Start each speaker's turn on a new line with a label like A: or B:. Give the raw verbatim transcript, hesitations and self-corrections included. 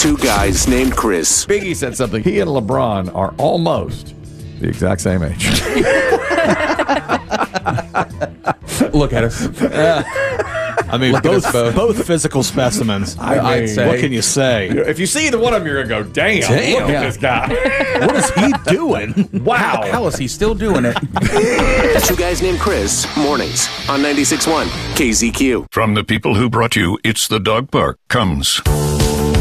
A: Two guys named Chris.
B: Biggie said something. He and LeBron are almost the exact same age.
C: Look at us. Uh, I mean, both, both
D: both physical specimens.
B: I mean,
D: I'd say. What can you say?
B: If you see either one of them, you're going to go, damn,
D: Damn.
B: look at
D: Yeah.
B: this guy.
D: What is he doing?
B: Wow.
C: how is he still doing it?
A: Two guys named Chris. Mornings on ninety-six point one K Z Q.
E: From the people who brought you It's the Dog Park comes